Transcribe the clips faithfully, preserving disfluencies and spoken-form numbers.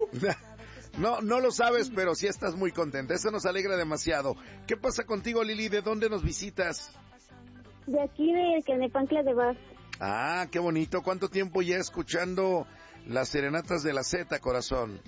No, no lo sabes, pero sí estás muy contenta. Eso nos alegra demasiado. ¿Qué pasa contigo, Lili? ¿De dónde nos visitas? De aquí, de Quenepancla de Vaz. Ah, qué bonito. ¿Cuánto tiempo ya escuchando las serenatas de la Z, corazón?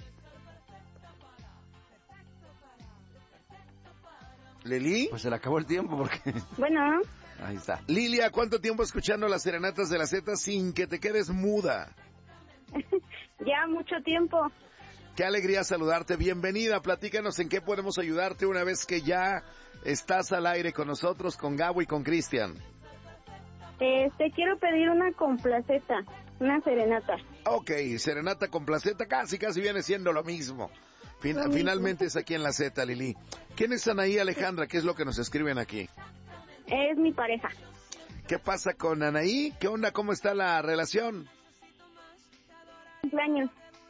¿Lili? Pues se le acabó el tiempo porque... Bueno. Ahí está. Lilia, ¿cuánto tiempo escuchando las serenatas de la Z sin que te quedes muda? Ya mucho tiempo. Qué alegría saludarte. Bienvenida. Platícanos en qué podemos ayudarte una vez que ya estás al aire con nosotros, con Gabo y con Cristian. Este, quiero pedir una complaceta, una serenata. Ok, serenata con placeta, casi, casi viene siendo lo mismo. Fin, lo finalmente mismo. Es aquí en la Z, Lili. ¿Quién es Anaí, Alejandra? ¿Qué es lo que nos escriben aquí? Es mi pareja. ¿Qué pasa con Anaí? ¿Qué onda? ¿Cómo está la relación? Cumpleaños.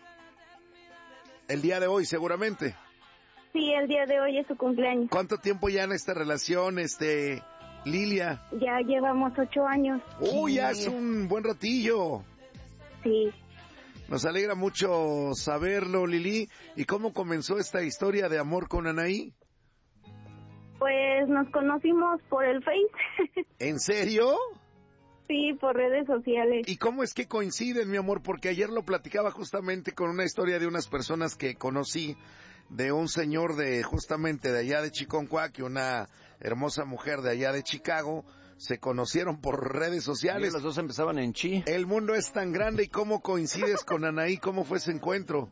El día de hoy, seguramente. Sí, el día de hoy es su cumpleaños. ¿Cuánto tiempo ya en esta relación, este, Lilia? Ya llevamos ocho años. Uy, ya es un buen ratillo. Sí. Nos alegra mucho saberlo, Lili. ¿Y cómo comenzó esta historia de amor con Anaí? Pues nos conocimos por el Face. ¿En serio? Sí, por redes sociales. ¿Y cómo es que coinciden, mi amor? Porque ayer lo platicaba justamente con una historia de unas personas que conocí, de un señor de, justamente de allá de Chiconcuac, y una hermosa mujer de allá de Chicago, se conocieron por redes sociales. Y los dos empezaban en Chi. El mundo es tan grande, ¿y cómo coincides con Anaí? ¿Cómo fue ese encuentro?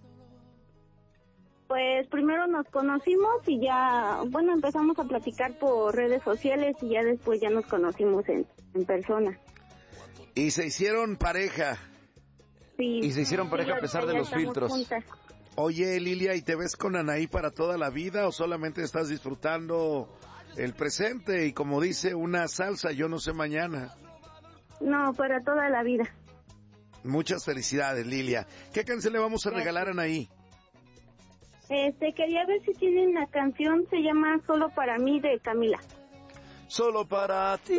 Pues primero nos conocimos y ya, bueno, empezamos a platicar por redes sociales y ya después ya nos conocimos en, en persona. Y se hicieron pareja. Sí. Y se hicieron pareja sí, a pesar de los filtros. Juntas. Oye, Lilia, ¿y te ves con Anaí para toda la vida o solamente estás disfrutando el presente y como dice una salsa, yo no sé mañana? No, para toda la vida. Muchas felicidades, Lilia. ¿Qué canción le vamos a regalar a Anaí? Este, quería ver si tienen la canción, se llama Solo para mí, de Camila. Solo para ti.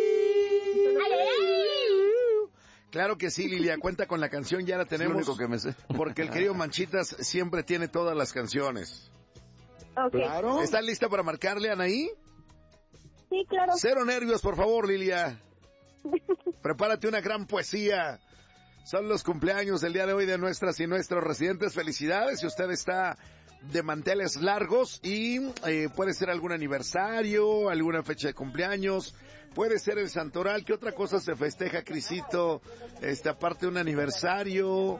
Claro que sí, Lilia, cuenta con la canción, ya la tenemos. Es lo único que me sé. Porque el querido Manchitas siempre tiene todas las canciones. Ok. Claro. ¿Estás lista para marcarle a Anaí? Sí, claro. Cero nervios, por favor, Lilia. Prepárate una gran poesía. Son los cumpleaños del día de hoy de nuestras y nuestros residentes. Felicidades si usted está de manteles largos y eh, puede ser algún aniversario, alguna fecha de cumpleaños, puede ser el santoral. ¿Qué otra cosa se festeja, Crisito? Este, aparte de un aniversario,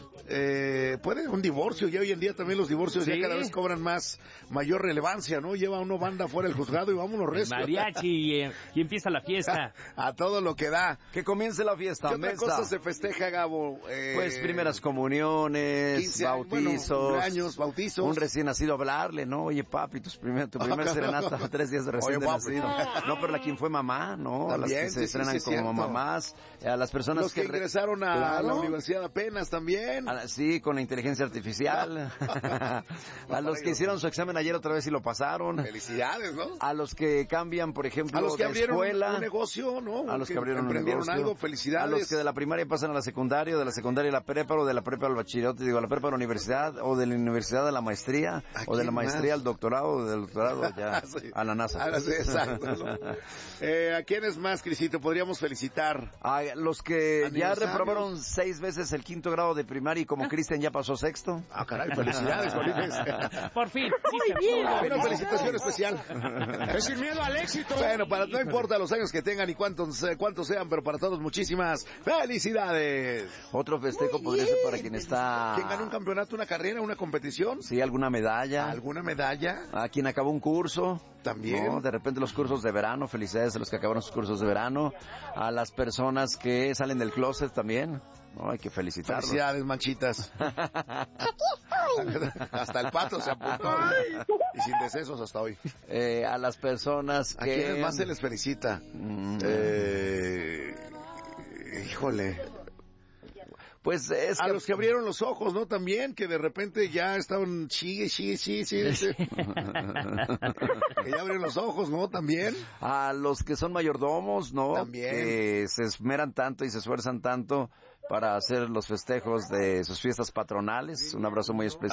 eh, puede un divorcio. Ya hoy en día también los divorcios, sí, ya cada vez cobran más, mayor relevancia, ¿no? Lleva uno banda fuera del juzgado y vámonos resto. Mariachi y, eh, y empieza la fiesta. A, a todo lo que da. Que comience la fiesta. ¿Qué otra cosa se festeja, Gabo? Eh, pues primeras comuniones, quince, bautizos, bueno, cumpleaños, bautizos. Un recién nacido, hablarle, ¿no? Oye, papi, tus primer, tu primer serenata, tres días de recién Oye, nacido. No, pero la quien fue mamá, ¿no? También, a las que se sí, estrenan sí, como mamás, a las personas los que, que ingresaron a claro. la universidad apenas también. A, sí, con la inteligencia artificial. A los que hicieron su examen ayer otra vez y lo pasaron. Felicidades, ¿no? A los que cambian, por ejemplo, a los que de abrieron escuela, un negocio, ¿no? A los que, que abrieron emprendieron un negocio. algo, felicidades. A los que de la primaria pasan a la secundaria, de la secundaria a la prepa, o de la prepa al bachillerato, digo, a la prepa a la universidad, o de la universidad a la maestría, o de la maestría más? al doctorado, o del doctorado ya sí. a la NASA. Ah, sí, exacto, ¿no? eh, ¿A quiénes más, Crisito, podríamos felicitar? A los que ya reprobaron seis veces el quinto grado de primaria y como Cristian ya pasó sexto. Ah, caray, felicidades, Felices. Por fin. Muy bien. Una felicitación especial. Es sin miedo al éxito. Bueno, para no importa los años que tengan y cuántos, cuántos sean, pero para todos muchísimas felicidades. Otro festejo podría ser para quien está... ¿Quién ganó un campeonato, una carrera, una competición? Sí, alguna medalla. ¿Alguna medalla? A quien acabó un curso. También. ¿No? De repente los cursos de verano, felicidades a los que acabaron sus cursos de verano. A las personas que salen del closet también. No, hay que felicitarlos. Felicidades, manchitas. Hasta el pato se apuntó. Y sin decesos hasta hoy. Eh, a las personas que... ¿A quiénes más se les felicita? Mm. Eh... Híjole... Pues es a que... los que abrieron los ojos, ¿no? También, que de repente ya estaban sigue, sigue, sigue, sigue. Que ya abrieron los ojos, ¿no? También. A los que son mayordomos, ¿no? También. Que se esmeran tanto y se esfuerzan tanto para hacer los festejos de sus fiestas patronales. Un abrazo muy especial.